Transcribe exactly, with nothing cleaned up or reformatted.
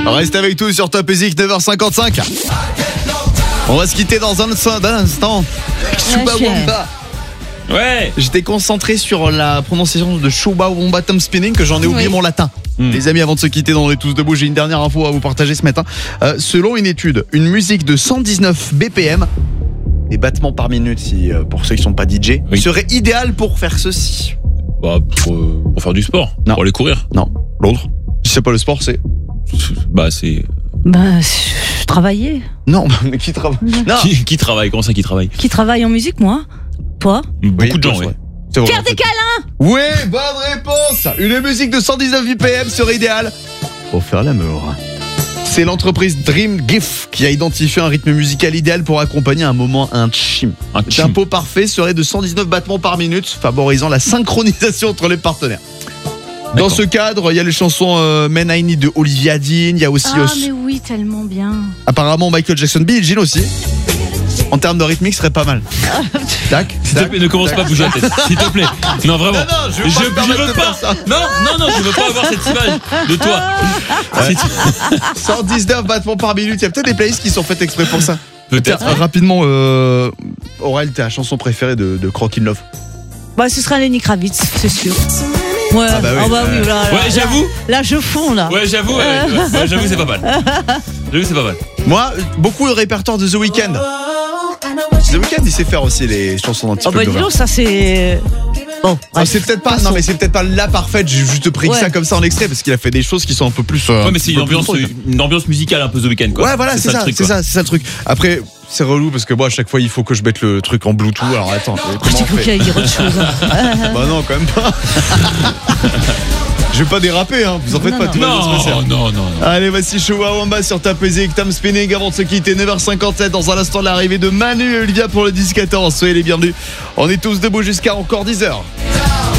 Reste avec tout sur Top Music, neuf heures cinquante-cinq. On va se quitter dans un instant. Chumbawamba. Ouais. J'étais concentré sur la prononciation de Chumbawamba Thumb Spinning que j'en ai oublié oui. mon latin. Mmh. Les amis, avant de se quitter dans les tous debout, j'ai une dernière info à vous partager ce matin. Euh, selon une étude, une musique de cent dix-neuf B P M, des battements par minute, si, euh, pour ceux qui sont pas D J, oui. serait idéal pour faire ceci. Bah, pour, euh, pour faire du sport. Non. Pour aller courir. Non. L'autre. Si c'est pas le sport, c'est. Bah, c'est. Bah, travailler. Non, mais qui travaille non. Qui, qui travaille Comment ça, qui travaille Qui travaille en musique, moi. Toi. Beaucoup oui, de gens, oui. Vrai, faire des câlins. Oui, bonne réponse. Une musique de cent dix-neuf B P M serait idéale pour faire l'amour. C'est l'entreprise Dream GIF qui a identifié un rythme musical idéal pour accompagner un moment intime. Un Le tempo parfait serait de cent dix-neuf battements par minute, favorisant la synchronisation entre les partenaires. Dans D'accord. ce cadre, il y a les chansons euh, Men I Need de Olivia Dean, il y a aussi... Ah euh, mais oui, tellement bien. Apparemment Michael Jackson, Billie Jean aussi. En termes de rythmique, ce serait pas mal. Tac, s'il te plaît, ne commence tac. pas à bouger la tête, s'il te plaît. Non, vraiment. Non, non, je veux je, pas. Je veux pas. Ça. Non, non, non, je veux pas avoir cette image de toi. Ouais. cent dix-neuf battements par minute. Il y a peut-être des playlists qui sont faites exprès pour ça. Peut-être. Hein. Rapidement, euh, Aurel, t'es la chanson préférée de, de Crock in Love? Bah, ce sera Lenny Kravitz, c'est sûr. Ouais, ah bah oui, oh bah oui là, là, ouais, j'avoue. Là, là, je fonds là. Ouais, j'avoue, ouais, ouais, ouais, j'avoue, c'est pas mal. J'avoue, c'est pas mal. Moi, beaucoup le répertoire de The Weeknd. The Weeknd, il sait faire aussi les chansons d'un petit oh peu bah, de dis donc, ça c'est. Bon, ah, c'est peut-être pas, non mais c'est peut-être pas la parfaite. J'ai juste pris ouais. ça comme ça en extrait parce qu'il a fait des choses qui sont un peu plus. Euh, ouais, mais c'est une ambiance, une ambiance musicale un peu The Weeknd quoi. Ouais, voilà, c'est, c'est ça, ça c'est ça, c'est ça le truc. Après, c'est relou parce que moi à chaque fois il faut que je mette le truc en Bluetooth. Alors attends, comment on fait? Il faut qu'il y ait autre chose. Bah non, quand même pas. Je vais pas déraper, hein. Vous en faites non, pas, non. tout va bien se passer. Non, non, non. Allez, voici Chumbawamba sur Top Music, Thumb Spinning avant de se quitter. neuf heures cinquante-sept, dans un instant, l'arrivée de Manu et Olivia pour le dix quatorze. Soyez les bienvenus. On est tous debout jusqu'à encore dix heures.